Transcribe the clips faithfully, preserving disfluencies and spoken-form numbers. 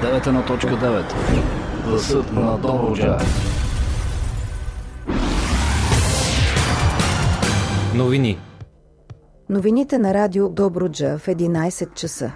девет едно точка девет. Гласът на Добруджа. Новини. Новините на радио Добруджа в единайсет часа.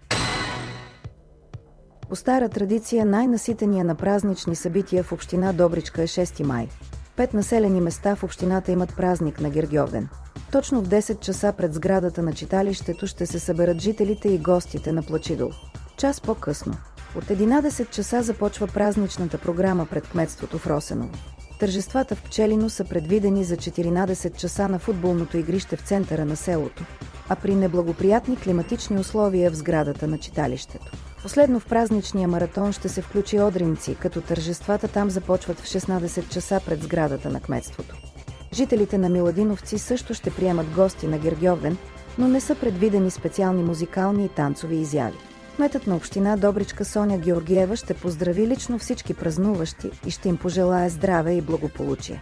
По стара традиция най-наситения на празнични събития в община Добричка е шести май. Пет населени места в общината имат празник на Гергьовден. Точно в десет часа пред сградата на читалището ще се съберат жителите и гостите на Плачидол. Час по-късно. От единадесет часа започва празничната програма пред кметството в Росеново. Тържествата в Пчелино са предвидени за четиринадесет часа на футболното игрище в центъра на селото, а при неблагоприятни климатични условия в сградата на читалището. Последно в празничния маратон ще се включи Одринци, като тържествата там започват в шестнадесет часа пред сградата на кметството. Жителите на Миладиновци също ще приемат гости на Гергьовден, но не са предвидени специални музикални и танцови изяви. Кметът на община Добричка Соня Георгиева ще поздрави лично всички празнуващи и ще им пожелае здраве и благополучие.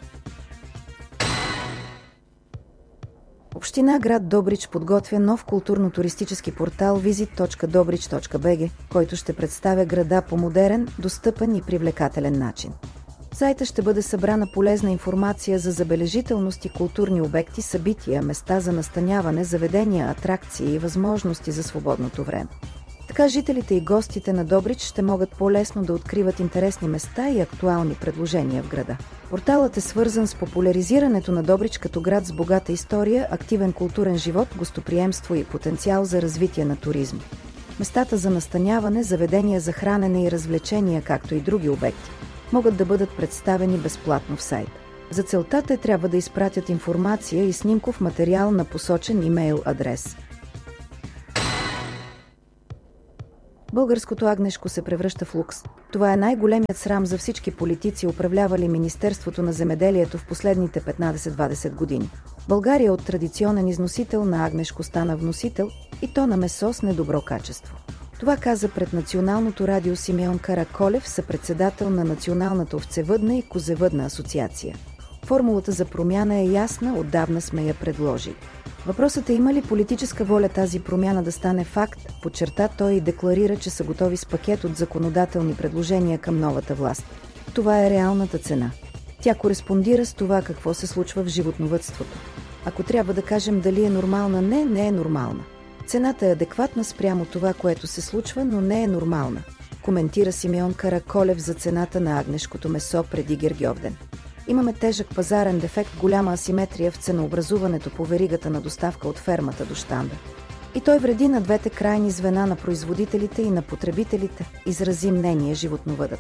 Община град Добрич подготвя нов културно-туристически портал визит точка добрич точка би джи, който ще представя града по модерен, достъпен и привлекателен начин. В сайта ще бъде събрана полезна информация за забележителности, културни обекти, събития, места за настаняване, заведения, атракции и възможности за свободното време. Така жителите и гостите на Добрич ще могат по-лесно да откриват интересни места и актуални предложения в града. Порталът е свързан с популяризирането на Добрич като град с богата история, активен културен живот, гостоприемство и потенциал за развитие на туризма. Местата за настаняване, заведения за хранене и развлечения, както и други обекти, могат да бъдат представени безплатно в сайта. За целта те трябва да изпратят информация и снимков материал на посочен имейл адрес. Българското агнешко се превръща в лукс. Това е най-големият срам за всички политици, управлявали Министерството на земеделието в последните петнадесет-двадесет години. България от традиционен износител на агнешко стана вносител, и то на месо с недобро качество. Това каза пред Националното радио Симеон Караколев, съпредседател на Националната овцевъдна и козевъдна асоциация. Формулата за промяна е ясна, отдавна сме я предложили. Въпросът е има ли политическа воля тази промяна да стане факт, подчерта той и декларира, че са готови с пакет от законодателни предложения към новата власт. Това е реалната цена. Тя кореспондира с това какво се случва в животновъдството. Ако трябва да кажем дали е нормална, не, не е нормална. Цената е адекватна спрямо това, което се случва, но не е нормална, коментира Симеон Караколев за цената на агнешкото месо преди Гергьовден. Имаме тежък пазарен дефект, голяма асиметрия в ценообразуването по веригата на доставка от фермата до щанда. И той вреди на двете крайни звена на производителите и на потребителите, изрази мнение животновъдът.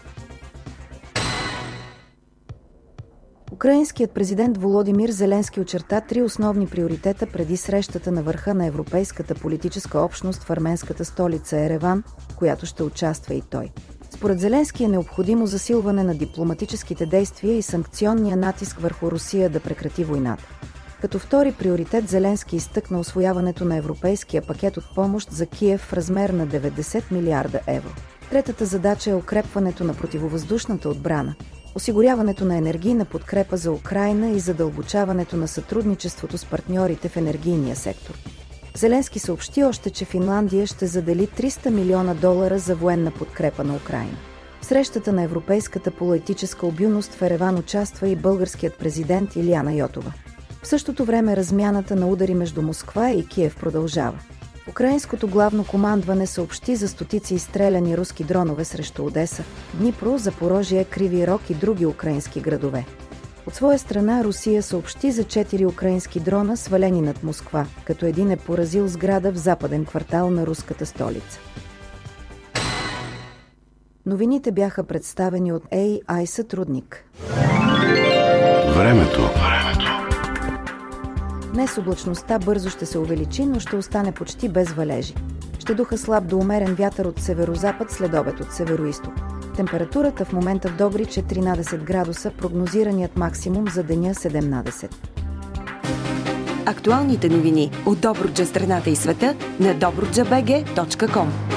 Украинският президент Володимир Зеленски очерта три основни приоритета преди срещата на върха на европейската политическа общност в арменската столица Ереван, в която ще участва и той. Според Зеленски е необходимо засилване на дипломатическите действия и санкционния натиск върху Русия да прекрати войната. Като втори приоритет Зеленски изтъкна усвояването на европейския пакет от помощ за Киев в размер на деветдесет милиарда евро. Третата задача е укрепването на противовъздушната отбрана, осигуряването на енергийна подкрепа за Украйна и задълбочаването на сътрудничеството с партньорите в енергийния сектор. Зеленски съобщи още, че Финландия ще задели триста милиона долара за военна подкрепа на Украйна. В срещата на европейската политическа обилност в Ереван участва и българският президент Илияна Йотова. В същото време размяната на удари между Москва и Киев продължава. Украинското главно командване съобщи за стотици изстреляни руски дронове срещу Одеса, Днипро, Запорожие, Кривий Рог и други украински градове. От своя страна Русия съобщи за четири украински дрона, свалени над Москва, като един е поразил сграда в западен квартал на руската столица. Новините бяха представени от Ей Ай сътрудник. Времето. Днес облачността бързо ще се увеличи, но ще остане почти без валежи. Ще духа слаб до умерен вятър от северозапад, следобед от североизток. Температурата в момента в Добрич е тринадесет градуса, прогнозираният максимум за деня седемнадесет. Актуалните новини от Добруджа, страната и света на добруджа точка би джи точка ком.